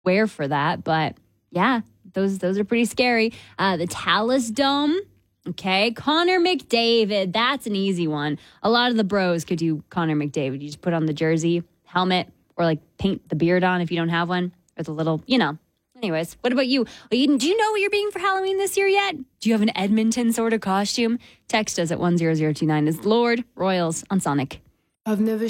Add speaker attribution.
Speaker 1: wear for that. But yeah, those are pretty scary. The Talus Dome. Okay, Connor McDavid. That's an easy one. A lot of the bros could do Connor McDavid. You just put on the jersey, helmet, or like paint the beard on if you don't have one, or the little, Anyways, what about you? Do you know what you're being for Halloween this year yet? Do you have an Edmonton sort of costume? Text us at 10029. Is Lord Royals on Sonic.
Speaker 2: I've never